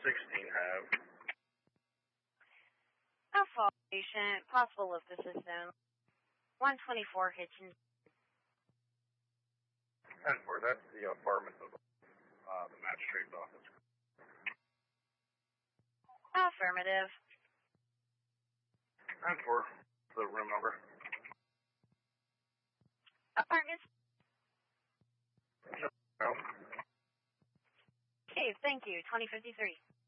Have. Alpha patient, possible lift system. 124 Hitchens. 10-4, that's the apartment of the magistrate's office. Affirmative. 10-4, the room number. Apartments. No. Okay, thank you. 2053.